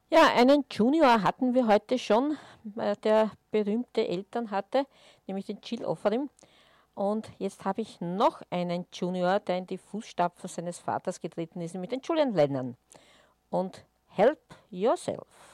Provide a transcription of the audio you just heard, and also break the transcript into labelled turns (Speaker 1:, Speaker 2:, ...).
Speaker 1: Ja, einen Junior hatten wir heute schon, der berühmte Eltern hatte, nämlich den Jill Ofarim. Und jetzt habe ich noch einen Junior, der in die Fußstapfen seines Vaters getreten ist, nämlich den Julian Lennon. Und Help Yourself.